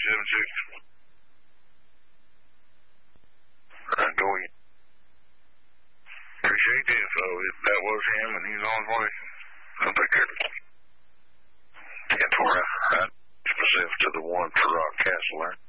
376. Alright, go ahead. Appreciate the info. If that was him and he's on his way, I'll take care of it. 10-4, right? Specific to the one for Rock Castle there.